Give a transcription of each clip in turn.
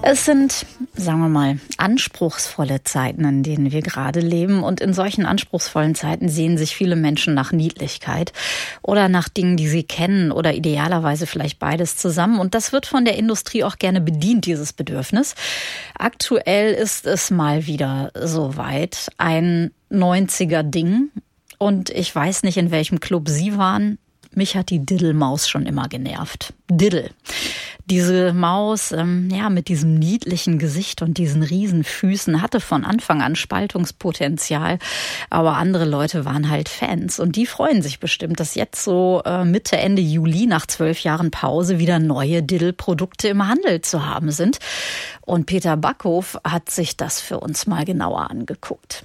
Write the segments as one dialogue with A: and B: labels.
A: Es sind, sagen wir mal, anspruchsvolle Zeiten, in denen wir gerade leben. Und in solchen anspruchsvollen Zeiten sehen sich viele Menschen nach Niedlichkeit oder nach Dingen, die sie kennen oder idealerweise vielleicht beides zusammen. Und das wird von der Industrie auch gerne bedient, dieses Bedürfnis. Aktuell ist es mal wieder soweit, ein 90er-Ding. Und ich weiß nicht, in welchem Club Sie waren. Mich hat die Diddle-Maus schon immer genervt. Diddle. Diese Maus, mit diesem niedlichen Gesicht und diesen riesen Füßen hatte von Anfang an Spaltungspotenzial. Aber andere Leute waren halt Fans. Und die freuen sich bestimmt, dass jetzt so Mitte, Ende Juli nach 12 Jahren Pause wieder neue Diddle-Produkte im Handel zu haben sind. Und Peter Backhof hat sich das für uns mal genauer angeguckt.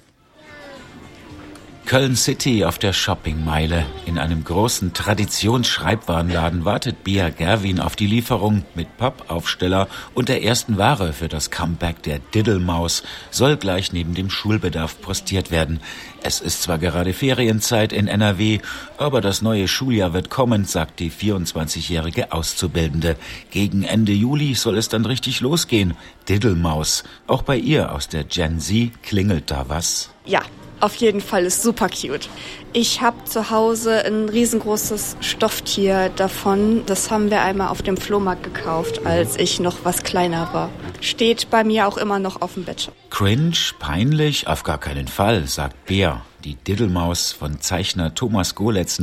B: Köln City auf der Shoppingmeile. In einem großen Traditionsschreibwarenladen wartet Bea Gerwin auf die Lieferung mit Pappaufsteller und der ersten Ware für das Comeback der Diddle-Maus soll gleich neben dem Schulbedarf postiert werden. Es ist zwar gerade Ferienzeit in NRW, aber das neue Schuljahr wird kommen, sagt die 24-jährige Auszubildende. Gegen Ende Juli soll es dann richtig losgehen. Diddle-Maus. Auch bei ihr aus der Gen Z klingelt da was?
C: Ja. Auf jeden Fall, ist super cute. Ich habe zu Hause ein riesengroßes Stofftier davon. Das haben wir einmal auf dem Flohmarkt gekauft, als ich noch was kleiner war. Steht bei mir auch immer noch auf dem Bett.
B: Cringe, peinlich, auf gar keinen Fall, sagt Bea. Die Diddle-Maus von Zeichner Thomas Goletz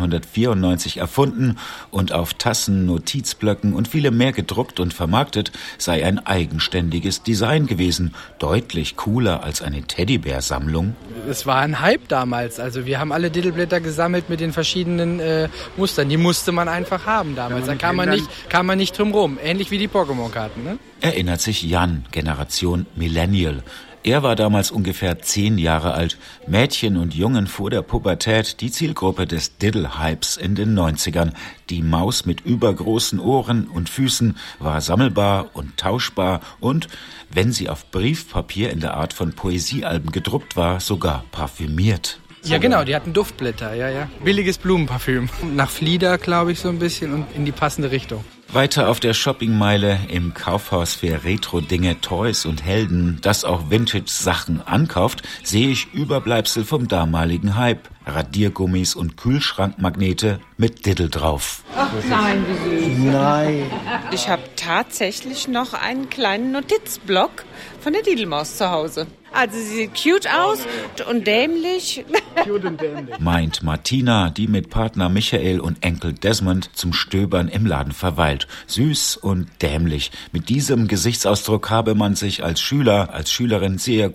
B: 1994 erfunden und auf Tassen, Notizblöcken und vielem mehr gedruckt und vermarktet, sei ein eigenständiges Design gewesen. Deutlich cooler als eine Teddybär-Sammlung.
D: Es war ein Hype damals. Also wir haben alle Diddleblätter gesammelt mit den verschiedenen Mustern. Die musste man einfach haben damals. Da kam man nicht drum rum. Ähnlich wie die Pokémon-Karten, ne?
B: Erinnert sich Jan, Generation Millennial. Er war damals ungefähr 10 Jahre alt. Mädchen und Jungen vor der Pubertät, die Zielgruppe des Diddle-Hypes in den 90ern. Die Maus mit übergroßen Ohren und Füßen war sammelbar und tauschbar und, wenn sie auf Briefpapier in der Art von Poesiealben gedruckt war, sogar parfümiert.
D: Ja genau, die hatten Duftblätter, ja. Billiges Blumenparfüm. Nach Flieder, glaube ich, so ein bisschen und in die passende Richtung.
B: Weiter auf der Shoppingmeile im Kaufhaus für Retro-Dinge, Toys und Helden, das auch Vintage-Sachen ankauft, sehe ich Überbleibsel vom damaligen Hype. Radiergummis und Kühlschrankmagnete mit Diddle drauf.
E: Ach nein, wie süß.
F: Nein.
E: Ich habe tatsächlich noch einen kleinen Notizblock von der Diddle-Maus zu Hause. Also sie sieht cute aus und dämlich.
F: Cute und dämlich.
B: Meint Martina, die mit Partner Michael und Enkel Desmond zum Stöbern im Laden verweilt. Süß und dämlich. Mit diesem Gesichtsausdruck habe man sich als Schüler, als Schülerin sehr